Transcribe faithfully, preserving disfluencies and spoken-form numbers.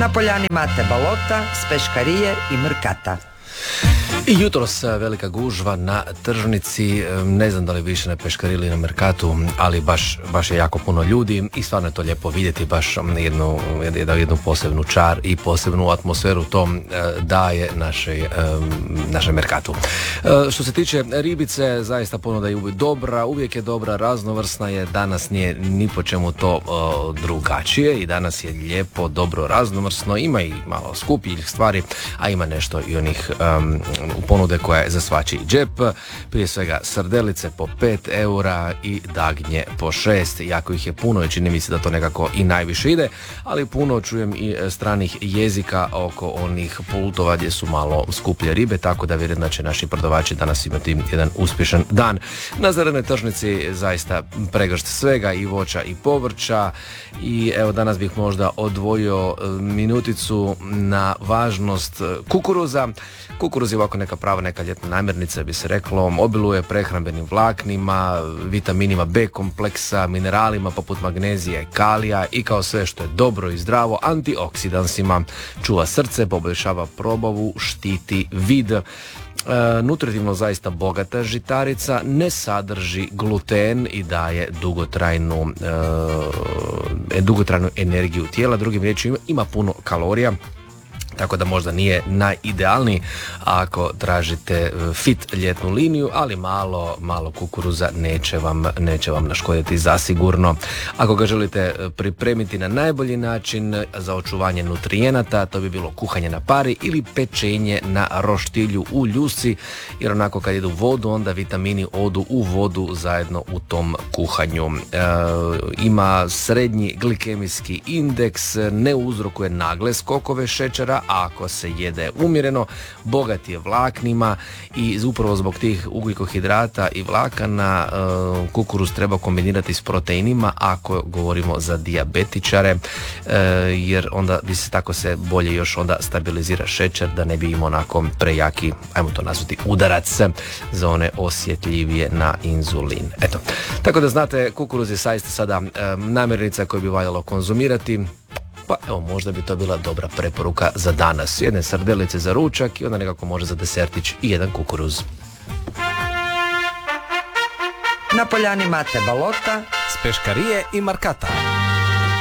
Na poljani Mate Balota, s peškarije i Mrkata. I jutros velika gužva na tržnici, ne znam da li više na peškariji ili na Merkatu, ali baš, baš je jako puno ljudi i stvarno je to lijepo vidjeti, baš jednu, jednu, jednu posebnu čar i posebnu atmosferu to daje našoj, našoj Merkatu. Što se tiče ribice, zaista ponuda je uvijek dobra, uvijek je dobra, raznovrsna je, danas nije ni po čemu to drugačije i danas je lijepo, dobro, raznovrsno, ima i malo skupljih stvari, a ima nešto i onih um, u ponude koja je za svačiji džep, prije svega srdelice po pet eura i dagnje po šest, jako ih je puno i čini mi se da to nekako i najviše ide, ali puno čujem i stranih jezika oko onih pultova gdje su malo skuplje ribe, tako da vjerujem da će naši prodavači danas imati jedan uspješan dan. Na zelenoj tržnici zaista pregršt svega i voća i povrća i evo danas bih možda odvojio minuticu na važnost kukuruza. Kukuruz je ovako neka prava, neka ljetna namirnica, bi se reklo, obiluje prehrambenim vlaknima, vitaminima B kompleksa, mineralima poput magnezija i kalija i kao sve što je dobro i zdravo, antioksidansima, čuva srce, poboljšava probavu, štiti vid. E, nutritivno zaista bogata žitarica, ne sadrži gluten i daje dugotrajnu, e, dugotrajnu energiju tijela, drugim riječima ima puno kalorija. Tako da možda nije najidealniji ako tražite fit ljetnu liniju, ali malo, malo kukuruza neće vam, neće vam naškoditi zasigurno. Ako ga želite pripremiti na najbolji način za očuvanje nutrijenata, to bi bilo kuhanje na pari ili pečenje na roštilju u ljusci, jer onako kad idu u vodu, onda vitamini odu u vodu zajedno u tom kuhanju. E, ima srednji glikemijski indeks, ne uzrokuje nagle skokove šećera, ako se jede umjereno, bogat je vlaknima i upravo zbog tih ugljikohidrata i vlakana uh, kukuruz treba kombinirati s proteinima ako govorimo za dijabetičare, uh, jer onda bi se tako se bolje još onda stabilizira šećer da ne bi imao onako prejaki, ajmo to nazvati, udarac za one osjetljivije na inzulin. Eto, tako da znate, kukuruz je saista sada um, namirnica koju bi valjalo konzumirati. Pa evo, možda bi to bila dobra preporuka za danas. Jedne srdelice za ručak i onda nekako može za desertić i jedan kukuruz. Na poljani Mate Balota, s peškarije i Markata.